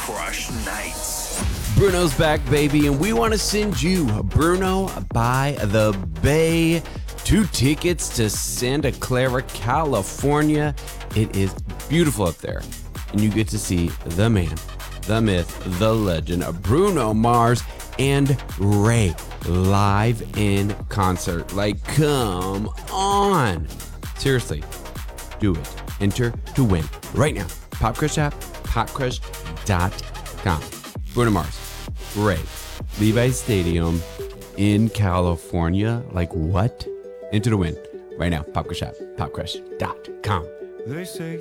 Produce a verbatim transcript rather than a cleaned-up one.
Crush Nights. Bruno's back, baby, and we want to send you Bruno by the Bay. Two tickets to Santa Clara, California. It is beautiful up there, and you get to see the man, the myth, the legend of Bruno Mars and Ray live in concert. Like, come on. Seriously, do it. Enter to win right now. PopCrush app, pop crush dot com. Bruno Mars, Ray, Levi's Stadium in California. Like, what? Enter to win right now. PopCrush app, pop crush dot com. They say